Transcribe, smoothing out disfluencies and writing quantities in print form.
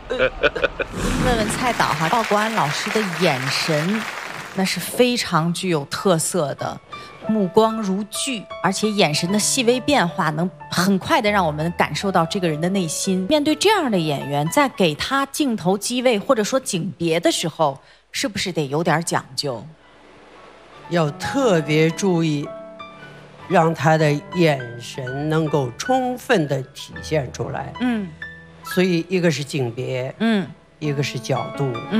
问问蔡导哈，鲍国安老师的眼神，那是非常具有特色的，目光如炬，而且眼神的细微变化能很快的让我们感受到这个人的内心。面对这样的演员，在给他镜头机位或者说景别的时候，是不是得有点讲究？ 要特别注意，让他的眼神能够充分的体现出来。所以一个是景别，一个是角度。